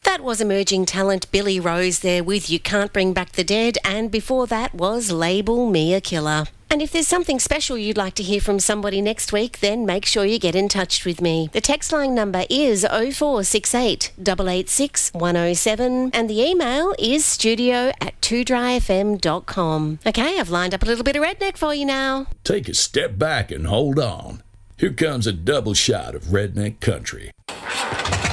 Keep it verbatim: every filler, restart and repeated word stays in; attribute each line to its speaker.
Speaker 1: That was emerging talent Billy Rose there with You Can't Bring Back the Dead, and before that was Label Me a Killer. And if there's something special you'd like to hear from somebody next week, then make sure you get in touch with me. The text line number is oh four six eight, eight eight six, one oh seven and the email is studio at two dry f m dot com. Okay, I've lined up a little bit of redneck for you now.
Speaker 2: Take a step back and hold on. Here comes a double shot of redneck country.